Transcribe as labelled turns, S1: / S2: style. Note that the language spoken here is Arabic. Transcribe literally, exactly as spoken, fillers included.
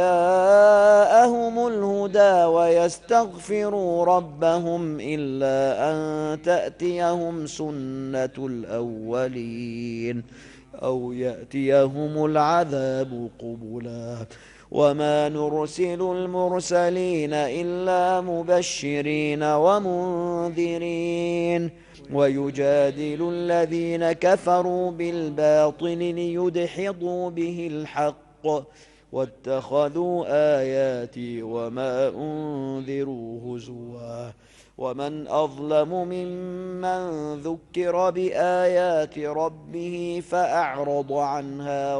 S1: جاءهم الهدى ويستغفروا ربهم إلا أن تأتيهم سنة الأولين أو يأتيهم العذاب قبلا وما نرسل المرسلين إلا مبشرين ومنذرين ويجادل الذين كفروا بالباطل ليدحضوا به الحق واتخذوا آياتي وما أنذروا هزوا ومن أظلم ممن ذكر بآيات ربه فأعرض عنها